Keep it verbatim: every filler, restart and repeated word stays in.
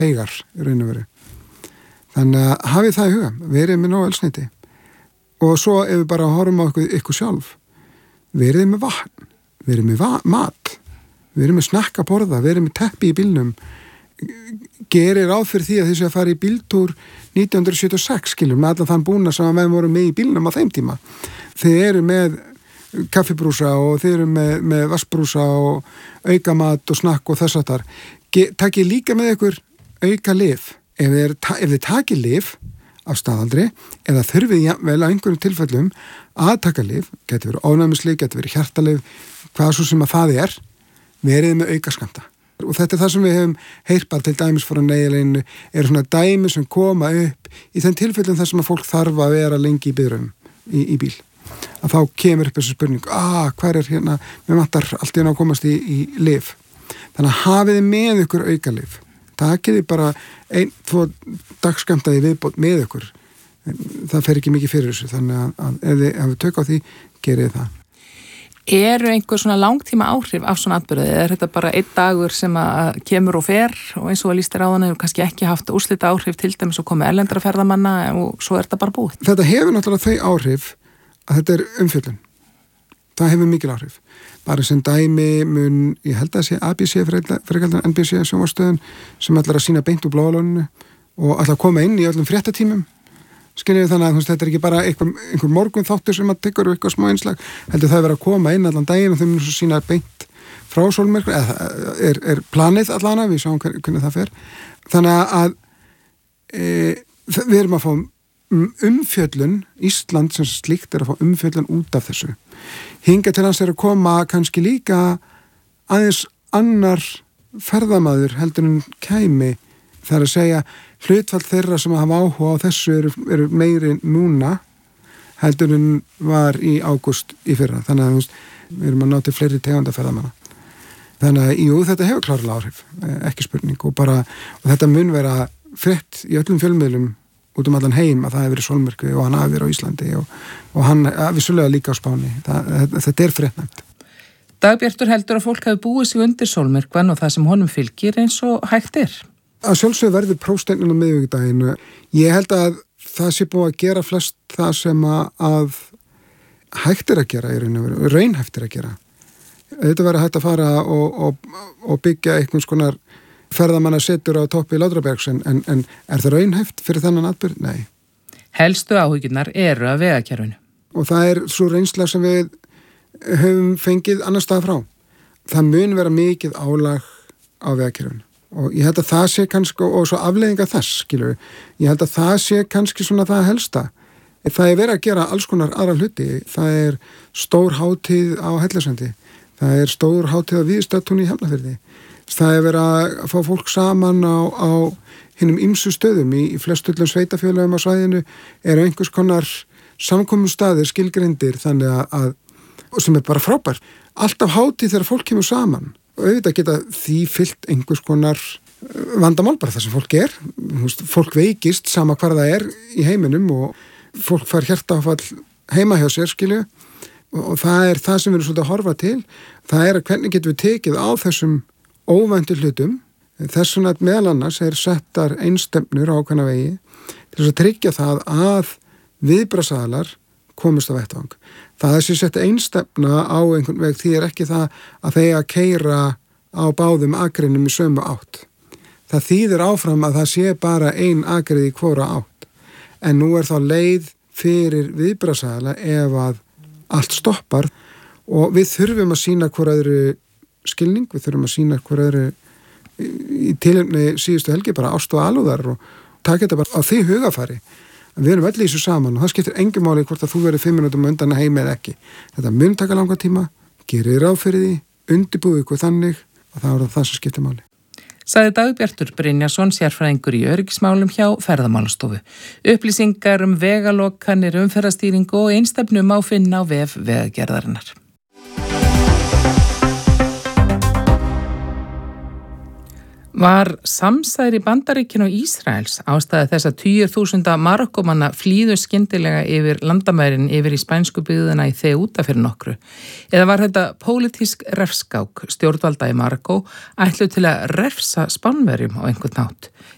eigar í raun og veru. Þannig að hafið það í huga, verið með nóg eldsneyti. Og svo ef við bara horfum á ykkur, ykkur sjálf, verið með vatn, verið með va- mat, verið með snakka borða, verið með teppi í bílnum, gerir ráð fyrir því að þessi að fara í bíltúr nítján hundruð sjötíu og sex, skilur, með allan þann búna sem að við vorum með í bílnum á þeim tíma. Þið eru með kaffibrúsa og þið eru með, með vassbrúsa og aukamat og snakk og þess að þar. Takið líka með ykkur auka lyf. Ef þið, er, ef þið takið lyf af staðaldri eða þurfið vel á einhverjum tilfellum að taka lyf, getur verið ofnæmislyf, getur verið hjartalyf, hvað svo sem að það er, verið með aukaskammta. Og þetta er það sem við hefum heyrpað til dæmis frá neyðileginu, eru svona dæmi sem koma upp í þenn tilfellum þar sem að fólk þarf að vera lengi í biðröðum í, í bíl. Að þá kemur upp þessu spurning, ah, hver er hérna, við vantar allt í að komast í, í lyf. Þannig að hafiði með ykkur auka lyf. Takiði bara ein, tvo dagskammtaði viðbót með ykkur. Það fer ekki mikið fyrir þessu, þannig að, að ef þið hafið tök á því, gerið það. Eru einhver svona langtíma áhrif af svona atburði? Er þetta bara einn dagur sem að kemur og fer og eins og að lýstir á þann hefur kannski ekki haft úrslita áhrif til dæmis og komið erlendra ferðamanna og svo er þetta bara búið? Þetta hefur náttúrulega þau áhrif að þetta er umfjöllun. Það hefur mikil áhrif. Bara sem dæmi mun, ég held að sé A B C fyrir ekki N B C sjónvarpsstöðin sem ætlar að sína beint úr Bláalóninu og ætlar að koma inn í öllum fréttatímum. Skiljið þannig að veist, þetta er ekki bara einhver, einhver morgun þáttur sem að tekur eitthvað smá einslag, heldur það að vera að koma inn allan daginn og þau munum svo sína beint frá sólmyrkva, eða er, er planið allana, við sjáum hver, hvernig það fer. Þannig að e, við erum að fá umfjöllun, Ísland sem slíkt er að fá umfjöllun út af þessu. Hinga til hans er að koma kannski líka aðeins annar ferðamaður heldur en kæmi, það er að segja hlutfall þeirra sem hafa áhuga á þessu eru, eru meiri núna heldur en var í ágúst í fyrra. Þannig að veist, við erum að ná til fleiri tegunda ferðamanna. Þannig að jú, þetta hefur klárlega áhrif, ekki spurning. Og, bara, og þetta mun vera frétt í öllum fjölmiðlum út um allan heim að það hefur verið sólmyrkvi og hann hafi verið á Íslandi og, og hann vissulega líka á Spáni. Það, þetta er fréttnæmt. Dagbjartur heldur að fólk hafi búið sig undir sólmyrkvan og það sem honum fylgir eins og hægt er. Að sjálfsögðu verður prófsteininn á miðvikudaginn. Ég held að það sé búið að gera flest það sem að, að hægt er að gera í raun og veru, raunhæft er að gera. Þetta verður hægt að fara og, og, og byggja einhvers konar ferðamanna setur á toppi Látrabergs en, en, en er það raunhæft fyrir þennan atburð? Nei. Helstu áhyggjurnar eru af vegakerfinu. Og það er svo reynsla sem við höfum fengið annar stað frá. Það mun vera mikið álag á vegakerfinu. Og ég held að það sé kannski, og svo afleiðinga þess, skilur við, ég held að það sé kannski svona það helsta. Það er verið að gera alls konar aðra hluti. Það er stór hátíð á Hellisandi. Það er stór hátíð á Víðistöðtúni í Hafnarfirði. Það er verið að fá fólk saman á, á hinum ýmsu stöðum. Í, í flestullum sveitafélögum á svæðinu eru einhvers konar samkomustaðir skilgreindir þannig að, að sem er bara frábært. Alltaf hátíð þegar fólk kemur saman. Og auðvitað geta því fyllt einhvers konar vandamál bara það sem fólk er. Fólk veikist sama hvar það er í heiminum og fólk fær hjartaáfall heima hjá sér, skilju. Og það er það sem við erum svolítið að horfa til. Það er að hvernig getum við tekið á þessum óvæntu hlutum. Þess vegna meðal annars er settar einstefnur á ákveðna vegi til þess að tryggja það að viðbragðsaðilar komist á vettvang. Það er sér sett einstefna á einhvern veg því er ekki það að þeir að keyra á báðum akrinum í sömu átt. Það þýðir áfram að það sé bara ein akrið í hvora átt. En nú er þá leið fyrir viðbragðsaðila ef að allt stoppar og við þurfum að sýna hver öðru skilning, við þurfum að sýna hver öðru í tilefni síðustu helgi bara ást og alúðar og taka þetta bara á því hugafari. Við erum öll í þessu saman og það skiptir engum máli hvort að þú verið fimm minútum undan að heima eða ekki. Þetta mun taka langa tíma, gerir ráð fyrir því, undirbúið ykkur þannig og það er það sem skiptir máli. Sagði Dagbjartur Brynjarsson, sérfræðingur í öryggismálum hjá Ferðamálastofu. Upplýsingar um vegalokanir, umferðarstýringu og einstefnu má finna á vef Vegagerðarinnar. Var samsæri Bandaríkin og Ísraels ástæða þess að tugir þúsunda Marokkomanna flýðu skyndilega yfir landamærin yfir í spænsku byggðina í Ceuta fyrir nokkru? Eða var þetta pólitísk refskák stjórnvalda í Marokkó ætluð til að refsa Spánverjum á einhvern nátt?